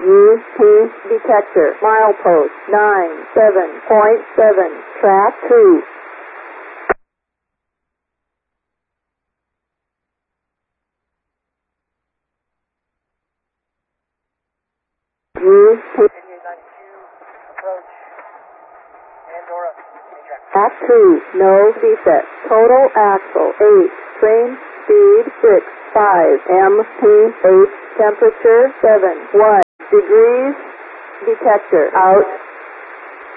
UP detector, milepost 97.7, track 2. UP track 2, no defect, total axle 8, train speed 6, 5, MPH, temperature 7, 1 degrees, detector out.